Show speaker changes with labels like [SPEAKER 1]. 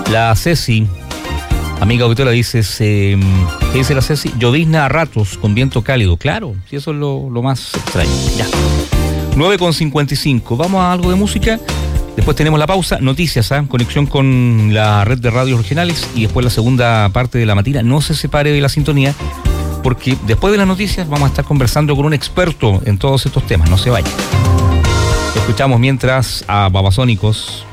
[SPEAKER 1] La Ceci, amiga auditora, dice, ¿qué dice la Ceci? Llovizna a ratos con viento cálido. Claro, si eso es lo más extraño. Ya. 9:55. Vamos a algo de música. Después tenemos la pausa, noticias, conexión con la red de radios regionales y después la segunda parte de la matina. No se separe de la sintonía, porque después de las noticias vamos a estar conversando con un experto en todos estos temas. No se vaya. Escuchamos mientras a Babasónicos.